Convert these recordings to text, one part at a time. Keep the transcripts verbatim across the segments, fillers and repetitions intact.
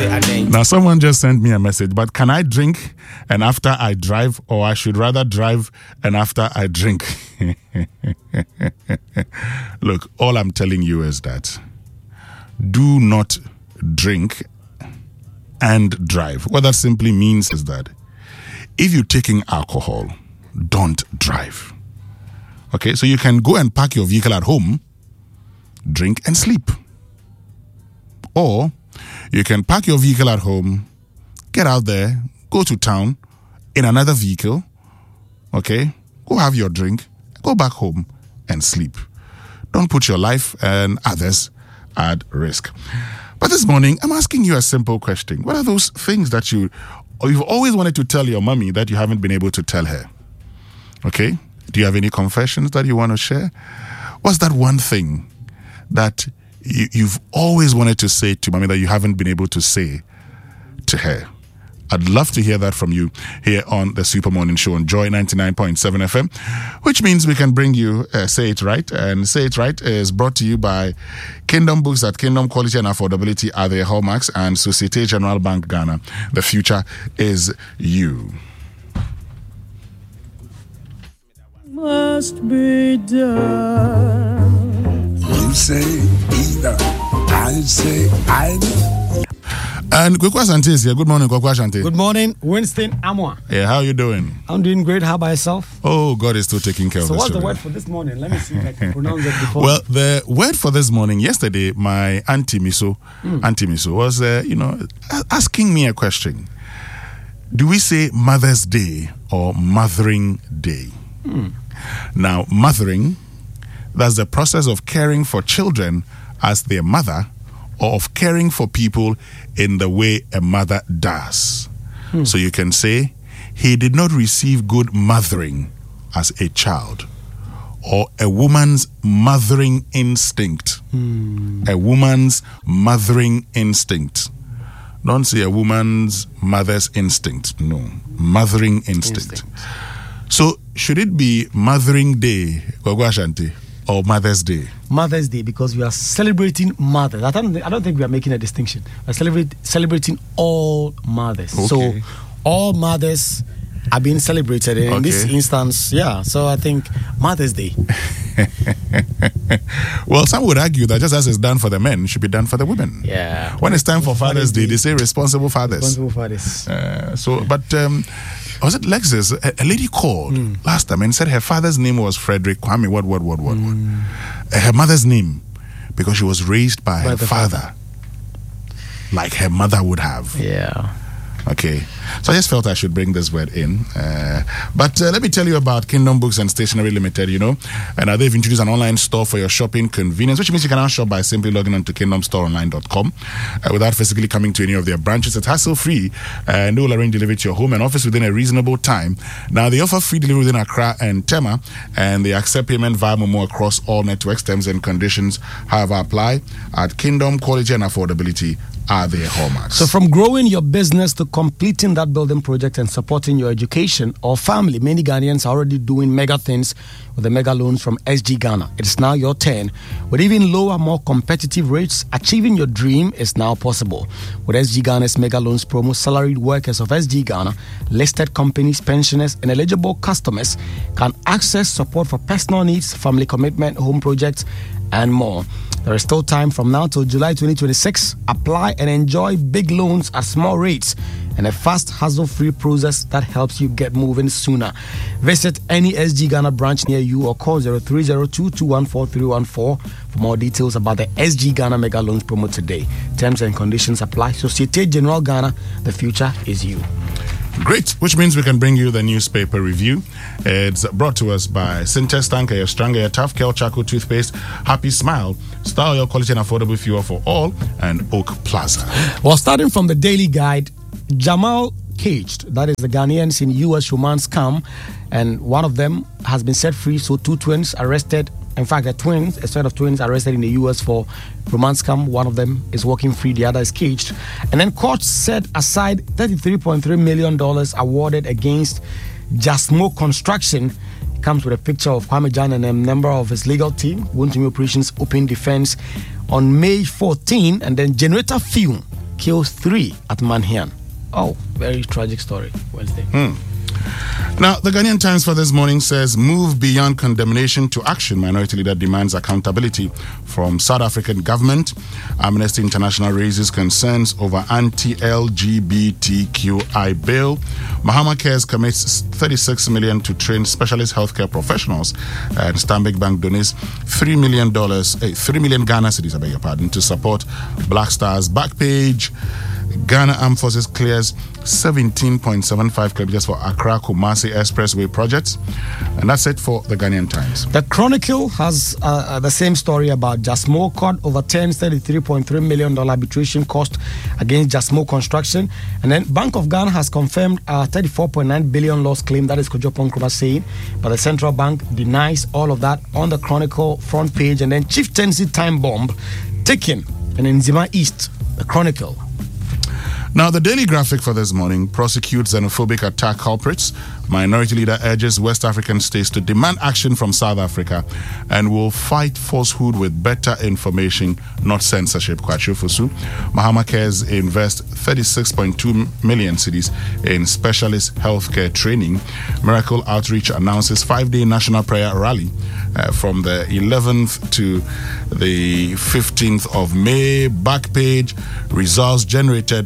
Now, someone just sent me a message, but can I drink and after I drive, or I should rather drive and after I drink? Look, all I'm telling you is that do not drink and drive. What that simply means is that if you're taking alcohol, don't drive. Okay, so you can go and park your vehicle at home, drink and sleep. Or you can park your vehicle at home, get out there, go to town in another vehicle, okay, go have your drink, go back home and sleep. Don't put your life and others at risk. But this morning, I'm asking you a simple question. What are those things that you, or you've always wanted to tell your mommy that you haven't been able to tell her? Okay? Do you have any confessions that you want to share? What's that one thing that you, you've always wanted to say to mommy that you haven't been able to say to her? I'd love to hear that from you here on the Super Morning Show on Joy ninety-nine point seven F M, which means we can bring you uh, Say It Right. And Say It Right is brought to you by Kingdom Books. At Kingdom, quality and affordability are their hallmarks, and Societe Generale Bank Ghana. The future is you. Must be done. You say either. I say either. And Kwekwa Asante is here. Good morning, Kwekwa Asante. Good morning, Winston Amwa. Yeah, how are you doing? I'm doing great. How about yourself? Oh, God is still taking care so of us. So what's the word for this morning? Let me see if I can pronounce it before. Well, the word for this morning, yesterday, my Auntie Miso, mm. Auntie Miso was, uh, you know, asking me a question. Do we say Mother's Day or Mothering Day? Mm. Now, mothering, that's the process of caring for children as their mother, or of caring for people in the way a mother does. Hmm. So you can say, he did not receive good mothering as a child, or a woman's mothering instinct. Hmm. A woman's mothering instinct. Don't say a woman's mother's instinct. No, mothering instinct. instinct. So should it be Mothering Day, Kwekwa Asante, or Mother's Day? Mother's Day, because we are celebrating mothers. I don't, I don't think we are making a distinction. We're celebrate, celebrating all mothers. Okay. So all mothers are being celebrated. In okay. this instance, yeah. So I think Mother's Day. Well, some would argue that just as it's done for the men, it should be done for the women. Yeah. When it's time for Father's Day, they say responsible fathers. Responsible fathers. Uh, so, but... Um, was it Lexus? A, a lady called mm. last time and said her father's name was Frederick Kwame. What, what, what, what, what? Mm. Uh, her mother's name, because she was raised by, by her father, father, like her mother would have. Yeah. Okay. So I just felt I should bring this word in. Uh, but uh, let me tell you about Kingdom Books and Stationery Limited, you know. And uh, they've introduced an online store for your shopping convenience, which means you can now shop by simply logging on to kingdom store online dot com uh, without physically coming to any of their branches. It's hassle-free, uh, and they will arrange delivery to your home and office within a reasonable time. Now, they offer free delivery within Accra and Tema, and they accept payment via Momo across all networks. Terms and conditions, however, apply. At Kingdom, quality and affordability are their hallmarks. So from growing your business to completing that building project and supporting your education or family, many Ghanaians are already doing mega things with the mega loans from S G Ghana. It's now your turn. With even lower, more competitive rates, achieving your dream is now possible. With S G Ghana's mega loans promo, salaried workers of S G Ghana, listed companies, pensioners, and eligible customers can access support for personal needs, family commitment, home projects, and more. There is still time from now till July twenty twenty-six. Apply and enjoy big loans at small rates and a fast, hassle-free process that helps you get moving sooner. Visit any S G Ghana branch near you or call zero three zero two, two one four, three one four for more details about the S G Ghana Mega Loans promo today. Terms and conditions apply. Societe Generale Ghana, the future is you. Great, which means we can bring you the newspaper review. It's brought to us by Sintex Tanker, your stronger, your tough Kel Charcoal Toothpaste, Happy Smile, Style Your Quality and Affordable Fuel for All, and Oak Plaza. Well, starting from the Daily Guide, Jamal caged. That is the Ghanaians in U S romance scam, and one of them has been set free. So two twins arrested. In fact, the twins, a set of twins arrested in the U S for romance scam. One of them is walking free, the other is caged. And then court set aside thirty-three point three million dollars awarded against Jasmo Construction. It comes with a picture of Kwame Jan and a member of his legal team, Wontumi Operations Open Defense, on May fourteenth. And then Generator Fume kills three at Manhian. Oh, very tragic story. Wednesday. Hmm. Now, the Ghanaian Times for this morning says, move beyond condemnation to action. Minority leader demands accountability from South African government. Amnesty International raises concerns over anti-L G B T Q I bill. Mahama Cares commits thirty-six million dollars to train specialist healthcare professionals. And Stanbic Bank donates three million dollars, eh, three million Ghana cedis, I beg your pardon, to support Black Stars. Backpage. Ghana Armed Forces clears seventeen point seven five kilometers for Accra Kumasi Expressway projects. And that's it for the Ghanaian Times. The Chronicle has uh, the same story about Jasmo Court overturns thirty-three point three million dollars arbitration cost against Jasmo Construction. And then Bank of Ghana has confirmed a thirty-four point nine billion dollars loss claim. That is Kojo Nkrumah saying. But the central bank denies all of that on the Chronicle front page. And then Chieftaincy time bomb taken in Nzima East. The Chronicle. Now, the Daily Graphic for this morning prosecutes xenophobic attack culprits. Minority leader urges West African states to demand action from South Africa and will fight falsehood with better information, not censorship. Kwachu Fusu. Mahama Cares invest thirty-six point two million cedis in specialist healthcare training. Miracle Outreach announces five-day national prayer rally uh, from the eleventh to the fifteenth of May. Backpage, results generated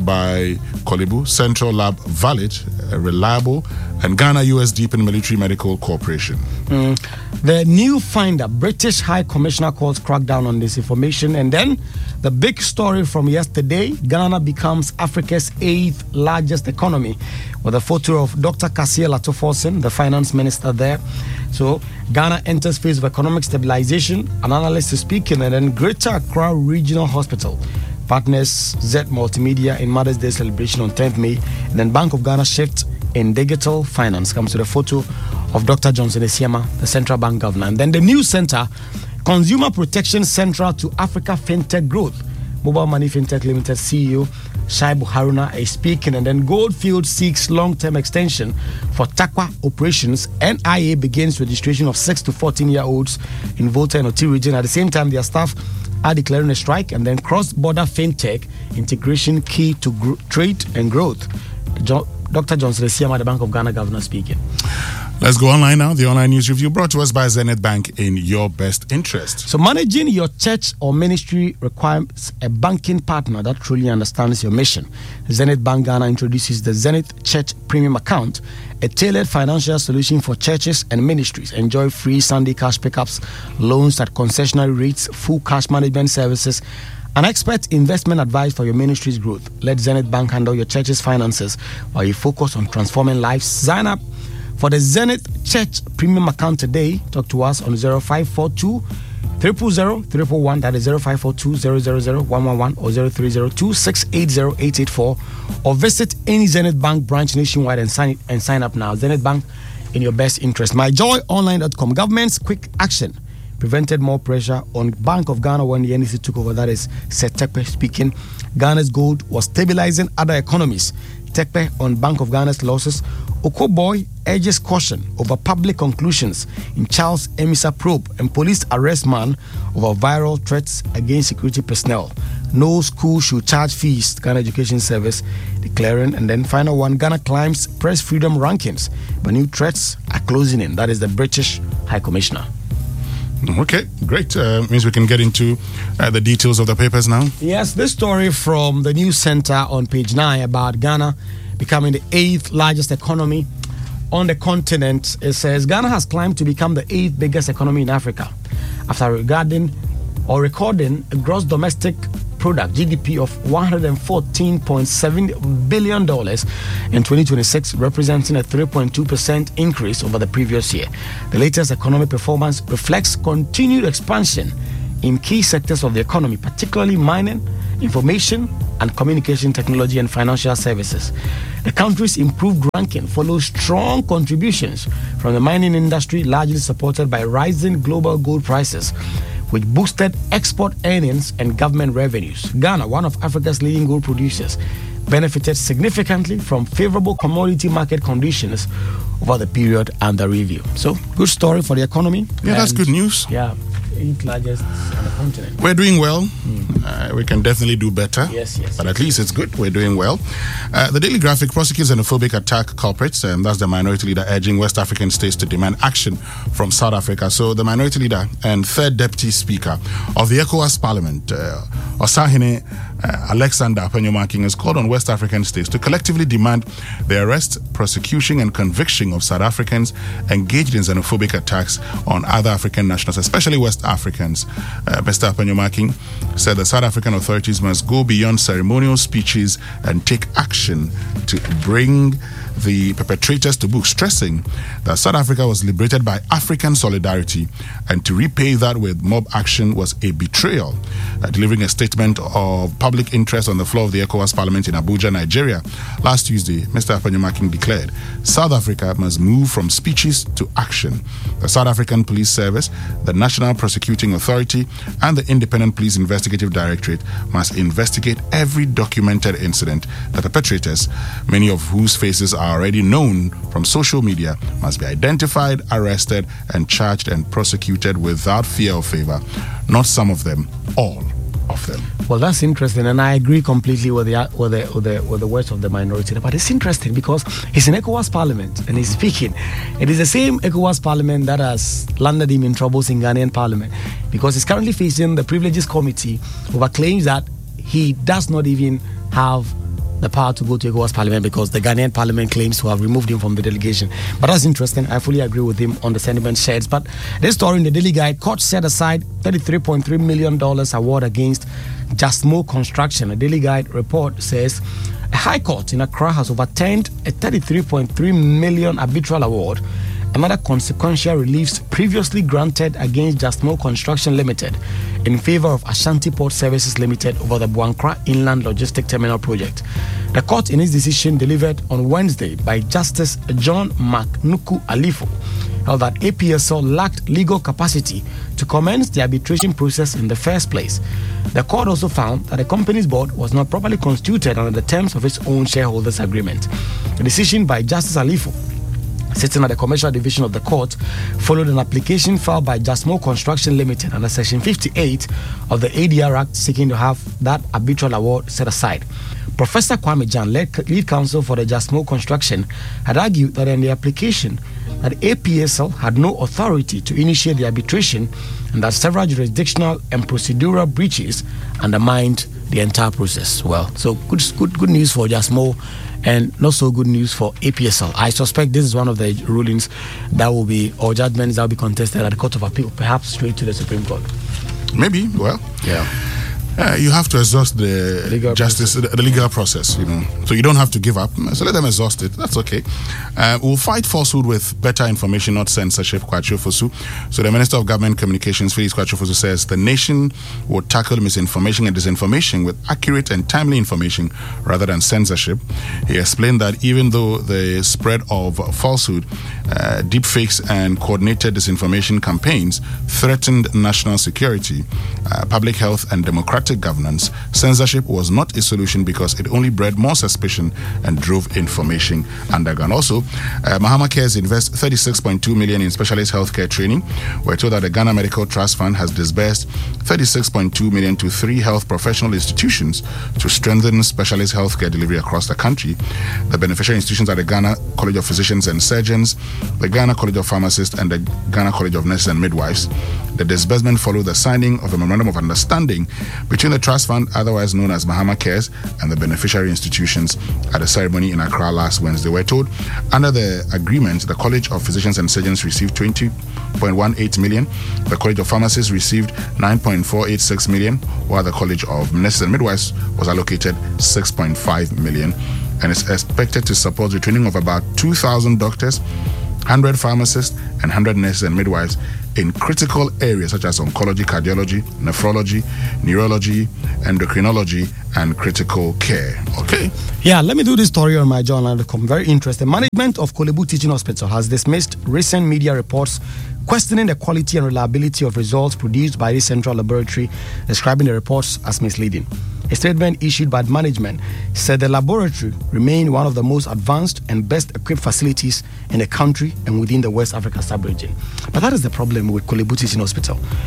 by Kolibu, Central Lab Valid, uh, Reliable, and Ghana U S Deepen Military Medical Corporation. Mm. The new finder, British High Commissioner, calls crackdown on disinformation. And then the big story from yesterday, Ghana becomes Africa's eighth largest economy, with a photo of Doctor Kasia Latoforsen, the finance minister there. So Ghana enters phase of economic stabilization, an analyst is speaking, and then Greater Accra Regional Hospital partners Z Multimedia in Mother's Day celebration on tenth May. And then Bank of Ghana shift in digital finance comes to the photo of Doctor Johnson Esiama, the central bank governor. And then the new center, Consumer Protection Central to Africa FinTech Growth. Mobile Money FinTech Limited C E O Shaibu Haruna is speaking. And then Goldfield seeks long-term extension for Takwa operations. N I A begins registration of six to fourteen year olds in Volta and Oti region. At the same time, their staff are declaring a strike. And then cross-border FinTech integration key to gro- trade and growth. Jo- Doctor Johnson Esiama, the Bank of Ghana governor, speaking. Let's go online now. The online news review brought to us by Zenith Bank in your best interest. So managing your church or ministry requires a banking partner that truly understands your mission. Zenith Bank Ghana introduces the Zenith Church Premium Account, a tailored financial solution for churches and ministries. Enjoy free Sunday cash pickups, loans at concessionary rates, full cash management services, an expert investment advice for your ministry's growth. Let Zenith Bank handle your church's finances while you focus on transforming lives. Sign up for the Zenith Church Premium Account today. Talk to us on zero five four two, zero zero zero, three four one. That is zero five four two, zero zero zero, one one one or zero three zero two, six eight zero, eight eight four, or visit any Zenith Bank branch nationwide and sign and sign up now. Zenith Bank, in your best interest. my joy online dot com. Government's quick action prevented more pressure on Bank of Ghana when the N E C took over. That is Seth Tekpe speaking. Ghana's gold was stabilizing other economies. Tekpe on Bank of Ghana's losses. Okoboy urges caution over public conclusions in Charles Emisa probe, and police arrest man over viral threats against security personnel. No school should charge fees, Ghana Education Service declaring. And then final one, Ghana climbs press freedom rankings, but new threats are closing in. That is the British High Commissioner. Okay, great. Uh, means we can get into uh, the details of the papers now. Yes, this story from the News Center on page nine about Ghana becoming the eighth largest economy on the continent. It says Ghana has climbed to become the eighth biggest economy in Africa after regarding or recording a gross domestic product G D P of one hundred fourteen point seven billion dollars in twenty twenty-six, representing a three point two percent increase over the previous year. The latest economic performance reflects continued expansion in key sectors of the economy, particularly mining, information and communication technology, and financial services. The country's improved ranking follows strong contributions from the mining industry, largely supported by rising global gold prices, which boosted export earnings and government revenues. Ghana, one of Africa's leading gold producers, benefited significantly from favorable commodity market conditions over the period under review. So, good story for the economy. Yeah, that's good news. Yeah, eighth largest on the continent. We're doing well. Mm. Uh, we can definitely do better. Yes, yes. But yes. at least it's good. We're doing well. Uh, the Daily Graphic prosecutes xenophobic attack culprits, and that's the minority leader urging West African states to demand action from South Africa. So the minority leader and third deputy speaker of the ECOWAS Parliament, uh, Osahene uh, Alexander Apanyumaking, has called on West African states to collectively demand the arrest, prosecution, and conviction of South Africans engaged in xenophobic attacks on other African nationals, especially West Africans. Uh, Mister Apanyumaking said the South African authorities must go beyond ceremonial speeches and take action to bring the perpetrators to book, stressing that South Africa was liberated by African solidarity, and to repay that with mob action was a betrayal. Uh, delivering a statement of public interest on the floor of the ECOWAS Parliament in Abuja, Nigeria, last Tuesday, Mister Apanyumaking declared South Africa must move from speeches to action. The South African Police Service, the National Prosecuting Authority, and the Independent Police Investigative Directorate must investigate every documented incident. The perpetrators, many of whose faces are already known from social media, must be identified, arrested, and charged and prosecuted without fear or favor. Not some of them, all of them. Well, that's interesting, and I agree completely with the with the with the, with the words of the minority. But it's interesting because he's in ECOWAS Parliament and he's speaking. It is the same ECOWAS Parliament that has landed him in troubles in Ghanaian Parliament, because he's currently facing the Privileges Committee over claims that he does not even have the power to go to ECOWAS Parliament because the Ghanaian Parliament claims to have removed him from the delegation. But that's interesting. I fully agree with him on the sentiment shared. But this story in the Daily Guide, court set aside thirty-three point three million dollars award against Justmo Construction. A Daily Guide report says a high court in Accra has overturned a thirty-three point three million dollars arbitral award and other consequential reliefs previously granted against Justmo Construction Limited in favor of Ashanti Port Services Limited over the Buankra Inland Logistic Terminal project. The court, in its decision delivered on Wednesday by Justice John Maknuku Alifo, held that A P S L lacked legal capacity to commence the arbitration process in the first place. The court also found that the company's board was not properly constituted under the terms of its own shareholders' agreement. The decision by Justice Alifo, sitting at the commercial division of the court, followed an application filed by Justmo Construction Limited under Section fifty-eight of the A D R Act, seeking to have that arbitral award set aside. Professor Kwame Jan, lead counsel for the Justmo Construction, had argued that in the application that A P S L had no authority to initiate the arbitration and that several jurisdictional and procedural breaches undermined the entire process. Well, so good, good, good news for Justmo, and not so good news for A P S L. I suspect this is one of the rulings that will be, or judgments that will be contested at the Court of Appeal, perhaps straight to the Supreme Court. Maybe, well, yeah. Uh, you have to exhaust the legal justice, the, the legal process, you know. So you don't have to give up. So let them exhaust it. That's okay. Uh, we'll fight falsehood with better information, not censorship. Kwachu Fosu. So the Minister of Government Communications, Felix Kwachu Fosu, says the nation will tackle misinformation and disinformation with accurate and timely information rather than censorship. He explained that even though the spread of falsehood, uh, deepfakes, and coordinated disinformation campaigns threatened national security, uh, public health, and democratic governance, censorship was not a solution because it only bred more suspicion and drove information underground. Also, uh, Mahama Cares invests thirty-six point two million dollars in specialist healthcare training. We're told that the Ghana Medical Trust Fund has disbursed thirty-six point two million dollars to three health professional institutions to strengthen specialist healthcare delivery across the country. The beneficiary institutions are the Ghana College of Physicians and Surgeons, the Ghana College of Pharmacists, and the Ghana College of Nurses and Midwives. The disbursement followed the signing of a memorandum of understanding between the Trust Fund, otherwise known as Mahama Cares, and the beneficiary institutions at a ceremony in Accra last Wednesday. We're told under the agreement, the College of Physicians and Surgeons received twenty point one eight million dollars, the College of Pharmacists received nine point four eight six million dollars, while the College of Nurses and Midwives was allocated six point five million dollars, and is expected to support the training of about two thousand doctors, one hundred pharmacists, and one hundred nurses and midwives in critical areas such as oncology, cardiology, nephrology, neurology, endocrinology, and critical care. Okay? Yeah, let me do this story on my journal. Very interesting. Management of Kolebu Teaching Hospital has dismissed recent media reports questioning the quality and reliability of results produced by this central laboratory, describing the reports as misleading. A statement issued by management said the laboratory remained one of the most advanced and best equipped facilities in the country and within the West Africa sub-region. But that is the problem with Kolebu Teaching Hospital.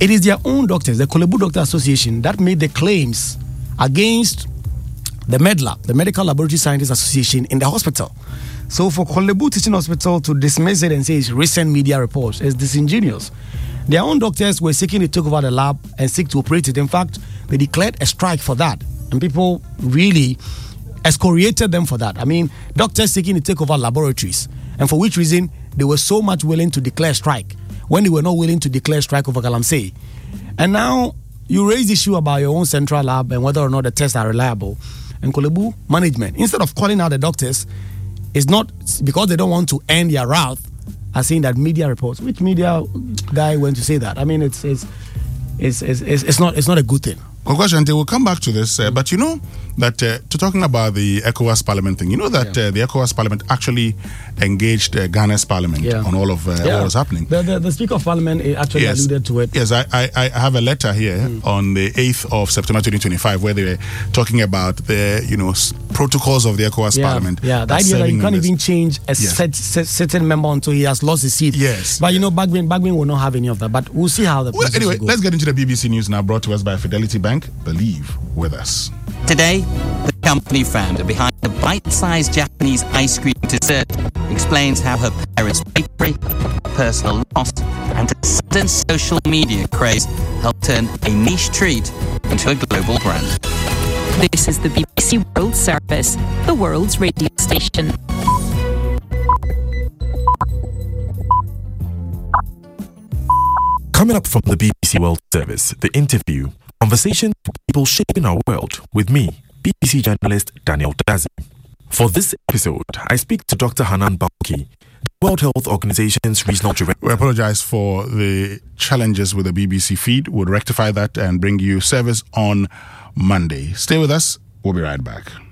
It is their own doctors, the Korle Bu Doctor Association, that made the claims against the MedLab, the Medical Laboratory Scientists Association, in the hospital. So for Korle Bu Teaching Hospital to dismiss it and say it's recent media reports is disingenuous. Their own doctors were seeking to take over the lab and seek to operate it. In fact, they declared a strike for that. And people really excoriated them for that. I mean, doctors seeking to take over laboratories. And for which reason they were so much willing to declare strike when they were not willing to declare strike over Galamsey. And now you raise the issue about your own central lab and whether or not the tests are reliable. And Korle Bu management, instead of calling out the doctors, it's not because they don't want to end their wrath, are saying that media reports. Which media guy went to say that? I mean, it's it's it's it's, it's, it's not it's not a good thing. Shante, we'll come back to this, uh, but you know that uh, to talking about the ECOWAS Parliament thing, you know that yeah. uh, the ECOWAS Parliament actually engaged uh, Ghana's Parliament yeah. on all of uh, yeah. what was happening. The, the, the Speaker of Parliament actually yes. alluded to it. Yes, I, I, I have a letter here mm. on the eighth of September twenty twenty-five where they were talking about the you know protocols of the ECOWAS yeah. Parliament. Yeah, the idea that you can't even change a yeah. set, set, certain member until he has lost his seat. Yes, but you know, Bagbin Bagbin will not have any of that. But we'll see how the. Well, anyway, let's get into the B B C News now, brought to us by Fidelity Bank. Believe with us. Today, the company founder behind the bite-sized Japanese ice cream dessert explains how her parents' bravery, personal loss, and a sudden social media craze helped turn a niche treat into a global brand. This is the B B C World Service, the world's radio station. Coming up from the B B C World Service, the interview, conversation with people shaping our world with me, B B C journalist Daniel Dazi. For this episode, I speak to Doctor Hanan Bawumia, the World Health Organization's regional director. We apologize for the challenges with the B B C feed. We'll rectify that and bring you service on Monday. Stay with us. We'll be right back.